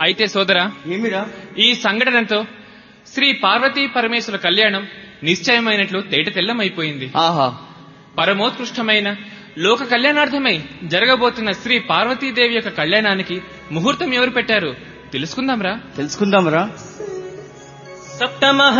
అయితే సోదరా, ఏమిరా? ఈ సంఘటనతో శ్రీ పార్వతీ పరమేశ్వర కళ్యాణం నిశ్చయమైనట్లు తేట తెల్లమైపోయింది. ఆహా, పరమోత్కృష్టమైన లోక కళ్యాణార్థమై జరగబోతున్న శ్రీ పార్వతీదేవి యొక్క కళ్యాణానికి ముహూర్తం ఎవరు పెట్టారు తెలుసుకుందాంరా. తెలుసుకుందాంరా. సప్తమ